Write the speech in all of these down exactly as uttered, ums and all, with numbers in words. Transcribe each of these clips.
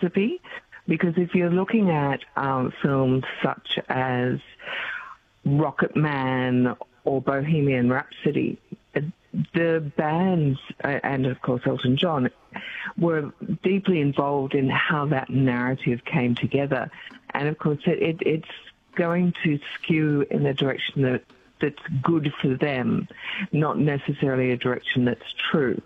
philosophy, because if you're looking at um, films such as Rocket Man or Bohemian Rhapsody, the bands, uh, and of course Elton John, were deeply involved in how that narrative came together. And of course it, it, it's going to skew in the direction that that's good for them, not necessarily a direction that's true.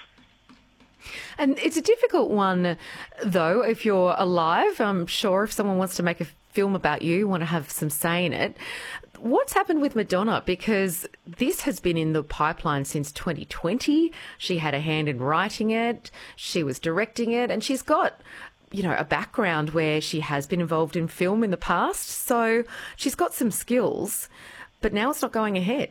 And it's a difficult one, though, if you're alive. I'm sure if someone wants to make a film about you, you want to have some say in it. What's happened with Madonna? Because this has been in the pipeline since twenty twenty. She had a hand in writing it. She was directing it. And she's got, you know, a background where she has been involved in film in the past. So she's got some skills, but now it's not going ahead.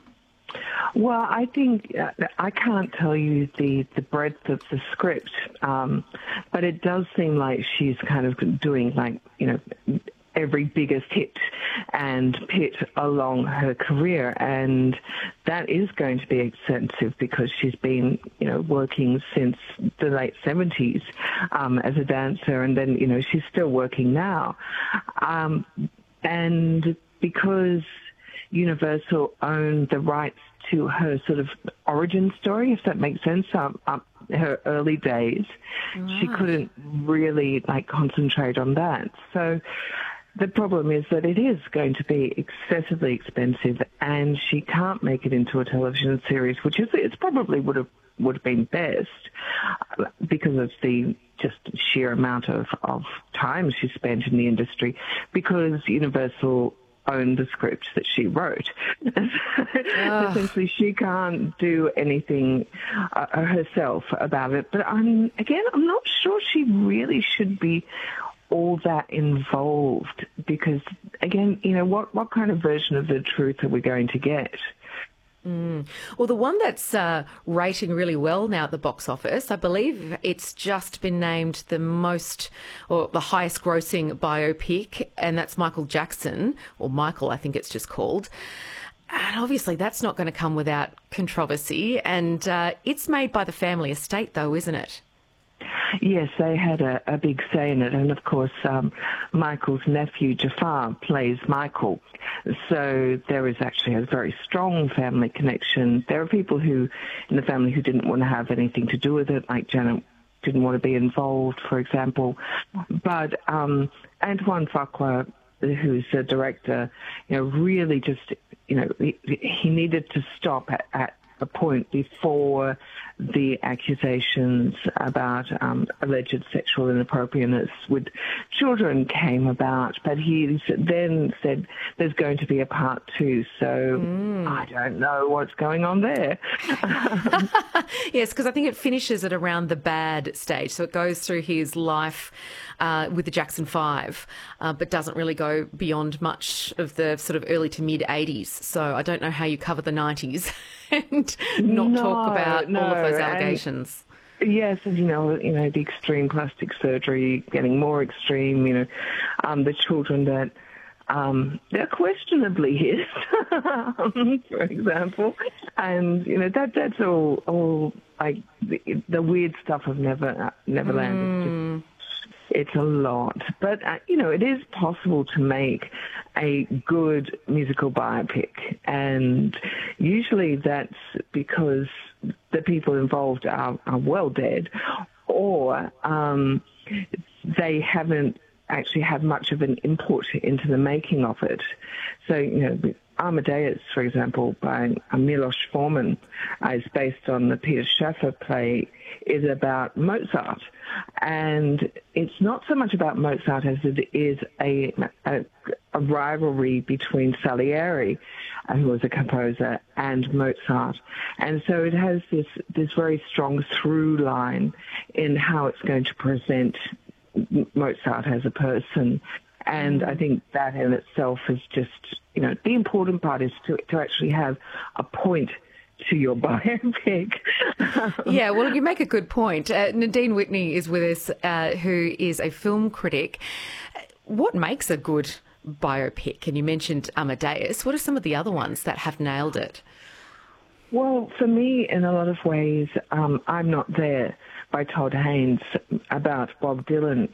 Well, I think uh, I can't tell you the, the breadth of the script, um, but it does seem like she's kind of doing, like, you know, every biggest hit and pit along her career, and that is going to be extensive because she's been, you know, working since the late seventies um, as a dancer, and then, you know, she's still working now. Um, and because Universal owned the rights to her sort of origin story, if that makes sense, um, um, her early days, right. She couldn't really, like, concentrate on that. So the problem is that it is going to be excessively expensive, and she can't make it into a television series, which is it's probably would have would have been best because of the just sheer amount of, of time she spent in the industry, because Universal own the script that she wrote. Oh. Essentially, she can't do anything uh, herself about it. But I'm, again, I'm not sure she really should be all that involved because, again, you know, what, what kind of version of the truth are we going to get? Mm. Well, the one that's uh, rating really well now at the box office, I believe it's just been named the most or the highest grossing biopic, and that's Michael Jackson, or Michael, I think it's just called. And obviously that's not going to come without controversy. And uh, it's made by the family estate, though, isn't it? Yes, they had a, a big say in it. And, of course, um, Michael's nephew, Jafar, plays Michael. So there is actually a very strong family connection. There are people who, in the family, who didn't want to have anything to do with it, like Janet didn't want to be involved, for example. But um, Antoine Fuqua, who's the director, you know, really just, you know, he, he needed to stop at, at a point before the accusations about um, alleged sexual inappropriateness with children came about. But he then said there's going to be a part two, so mm. I don't know what's going on there. Yes, because I think it finishes at around the bad stage. So it goes through his life uh, with the Jackson Five, uh, but doesn't really go beyond much of the sort of early to mid-eighties. So I don't know how you cover the nineties and not no, talk about no. all of those allegations. And yes, and you know, you know, the extreme plastic surgery getting more extreme. You know, um, the children that um, they're questionably his, for example, and you know that that's all all like the, the weird stuff of Never Neverland. Mm. It's, just, it's a lot, but uh, you know, it is possible to make a good musical biopic, and usually that's because the people involved are, are well dead, or um, they haven't actually had much of an input into the making of it. So, you know, Amadeus, for example, by Milos Forman, uh, is based on the Peter Shaffer play, is about Mozart. And it's not so much about Mozart as it is a, a, a rivalry between Salieri, uh, who was a composer, and Mozart. And so it has this, this very strong through line in how it's going to present Mozart as a person. And I think that in itself is just, you know, the important part is to, to actually have a point to your biopic. Yeah, well, you make a good point. Uh, Nadine Whitney is with us, uh, who is a film critic. What makes a good biopic? And you mentioned Amadeus. What are some of the other ones that have nailed it? Well, for me, in a lot of ways, um, I'm Not There by Todd Haynes about Bob Dylan